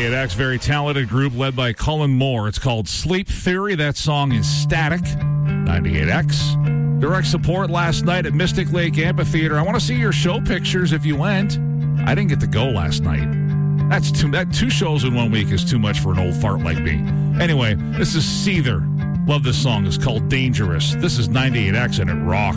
98X, very talented group led by Cullen Moore. It's called Sleep Theory. That song is Static. 98X. Direct support last night at Mystic Lake Amphitheater. I want to see your show pictures if you went. I didn't get to go last night. That 2 shows in 1 week is too much for an old fart like me. Anyway, this is Seether. Love this song. It's called Dangerous. This is 98X and it rocks.